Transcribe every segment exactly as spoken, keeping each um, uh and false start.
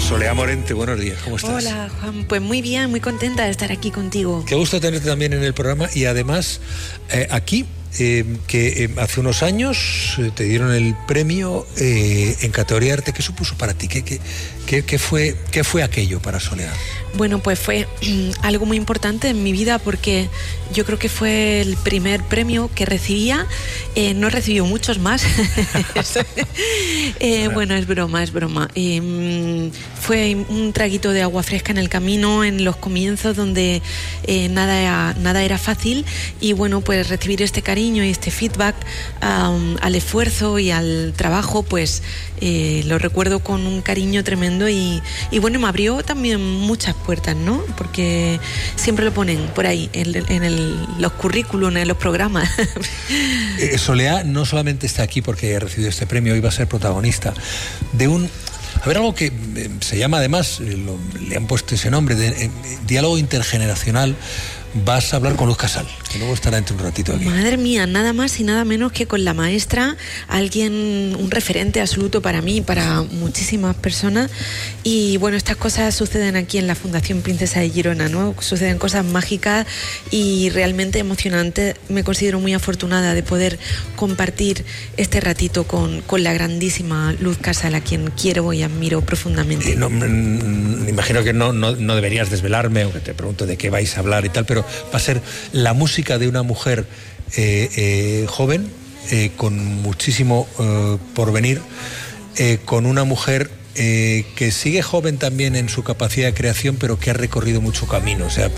Soledad Morente, buenos días, ¿cómo estás? Hola, Juan, pues muy bien, muy contenta de estar aquí contigo. Qué gusto tenerte también en el programa y además eh, aquí, eh, que eh, hace unos años eh, te dieron el premio eh, en categoría de arte. ¿Qué supuso para ti? ¿Qué, qué, qué, qué, fue, qué fue aquello para Soledad? Bueno, pues fue algo muy importante en mi vida porque yo creo que fue el primer premio que recibía. Eh, no he recibido muchos más. eh, bueno, es broma, es broma. Eh, fue un traguito de agua fresca en el camino, en los comienzos donde eh, nada, era, nada era fácil, y bueno, pues recibir este cariño y este feedback um, al esfuerzo y al trabajo, pues eh, lo recuerdo con un cariño tremendo y, y bueno, me abrió también muchas puertas, ¿no? Porque siempre lo ponen por ahí, en, en el, los currículums, en los programas. eh, Soledad no solamente está aquí porque ha recibido este premio, hoy va a ser protagonista de un... A ver, algo que eh, se llama además, eh, lo, le han puesto ese nombre, de eh, diálogo intergeneracional. Vas a hablar con Luz Casal, que luego estará dentro de un ratito aquí. Madre mía, nada más y nada menos que con la maestra, alguien, un referente absoluto para mí, para muchísimas personas. Y bueno, estas cosas suceden aquí en la Fundación Princesa de Girona, ¿no? Suceden cosas mágicas y realmente emocionantes. Me considero muy afortunada de poder compartir este ratito con, con la grandísima Luz Casal, a quien quiero y admiro profundamente. Eh, no, me imagino que no, no, no deberías desvelarme, aunque te pregunto de qué vais a hablar y tal, pero va a ser la música de una mujer eh, eh, joven, eh, con muchísimo eh, por venir, eh, con una mujer eh, que sigue joven también en su capacidad de creación, pero que ha recorrido mucho camino. O sea,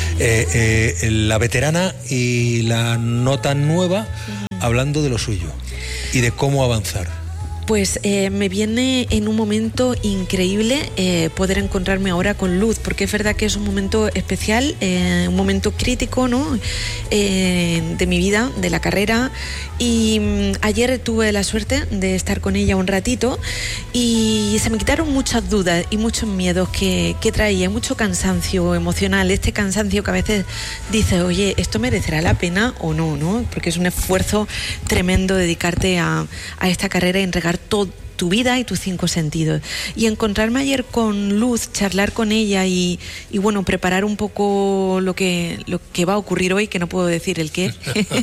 eh, eh, la veterana y la no tan nueva, uh-huh, hablando de lo suyo y de cómo avanzar. Pues eh, me viene en un momento increíble eh, poder encontrarme ahora con Luz, porque es verdad que es un momento especial, eh, un momento crítico, ¿no? eh, de mi vida, de la carrera, y mmm, ayer tuve la suerte de estar con ella un ratito y se me quitaron muchas dudas y muchos miedos que, que traía, mucho cansancio emocional, este cansancio que a veces dices, oye, ¿esto merecerá la pena o no? ¿no? Porque es un esfuerzo tremendo dedicarte a, a esta carrera y entregar toda tu vida y tus cinco sentidos. Y encontrarme ayer con Luz, charlar con ella y, y bueno, preparar un poco lo que, lo que va a ocurrir hoy, que no puedo decir el qué,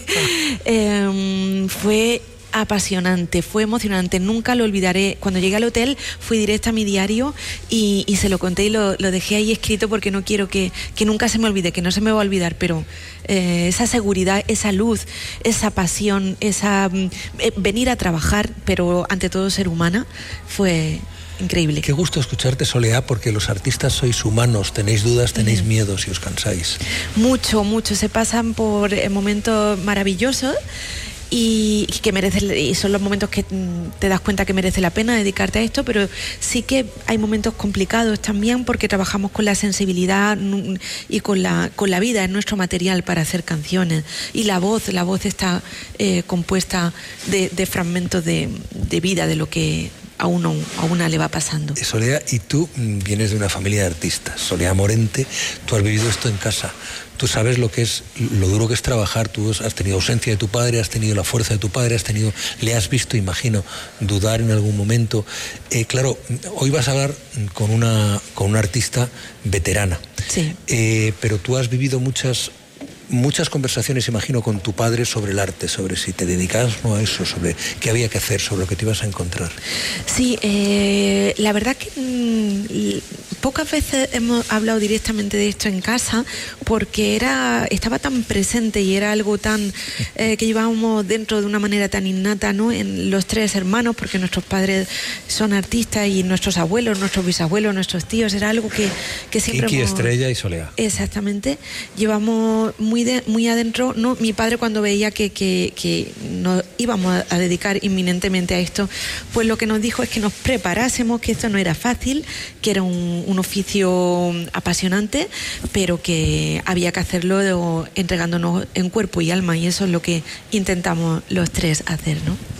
eh, fue apasionante, fue emocionante, nunca lo olvidaré. Cuando llegué al hotel fui directa a mi diario y, y se lo conté y lo, lo dejé ahí escrito porque no quiero que, que nunca se me olvide, que no se me va a olvidar, pero eh, esa seguridad, esa luz, esa pasión, esa eh, venir a trabajar, pero ante todo ser humana, fue increíble. Qué gusto escucharte, Soledad, porque los artistas sois humanos, tenéis dudas, tenéis mm. miedos y os cansáis. Mucho, mucho, se pasan por momentos maravillosos y que merece, y son los momentos que te das cuenta que merece la pena dedicarte a esto, pero sí que hay momentos complicados también porque trabajamos con la sensibilidad y con la, con la vida, es nuestro material para hacer canciones, y la voz, la voz está eh, compuesta de, de fragmentos de, de vida, de lo que a uno, a una le va pasando. Soledad, y tú vienes de una familia de artistas, Soledad Morente, tú has vivido esto en casa. Tú sabes lo que es, lo duro que es trabajar. Tú has tenido ausencia de tu padre, has tenido la fuerza de tu padre, has tenido, le has visto, imagino, dudar en algún momento. Eh, claro, hoy vas a hablar con una, con una artista veterana. Sí. Eh, pero tú has vivido muchas, muchas conversaciones, imagino, con tu padre sobre el arte, sobre si te dedicabas o no a eso, sobre qué había que hacer, sobre lo que te ibas a encontrar. Sí, eh, la verdad que mmm, pocas veces hemos hablado directamente de esto en casa porque era, estaba tan presente y era algo tan eh, que llevábamos dentro de una manera tan innata, ¿no? En los tres hermanos, porque nuestros padres son artistas y nuestros abuelos, nuestros bisabuelos, nuestros tíos, era algo que, que siempre Kiki, hemos... Estrella y Soledad. Exactamente, llevamos muy, de, muy adentro, ¿no? Mi padre, cuando veía que, que, que nos íbamos a dedicar inminentemente a esto, pues lo que nos dijo es que nos preparásemos, que esto no era fácil, que era un, un oficio apasionante, pero que había que hacerlo entregándonos en cuerpo y alma, y eso es lo que intentamos los tres hacer, ¿no?